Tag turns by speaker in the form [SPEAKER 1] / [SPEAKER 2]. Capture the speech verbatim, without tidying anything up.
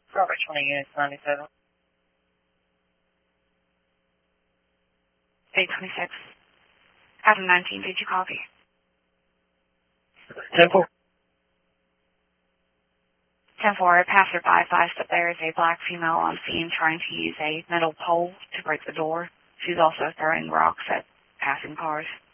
[SPEAKER 1] Robert twenty units, ninety-seven.
[SPEAKER 2] eight twenty-six. Adam nineteen, did you copy?
[SPEAKER 1] ten four.
[SPEAKER 2] ten four, a passerby advised that there is a black female on scene trying to use a metal pole to break the door. She's also throwing rocks at passing cars.